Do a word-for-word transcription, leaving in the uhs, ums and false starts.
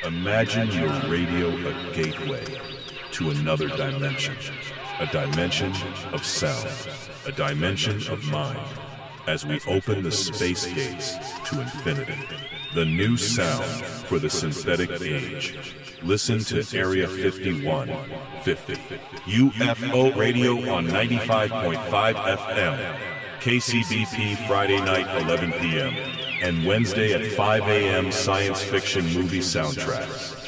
Imagine your radio a gateway to another dimension. A dimension of sound. A dimension of mind. As we open the space gates to infinity. The new sound for the synthetic age. Listen to Area fifty-one fifty. U F O Radio on ninety-five point five F M. K C B P Friday night eleven p.m. and Wednesday at five a.m. science fiction movie soundtracks.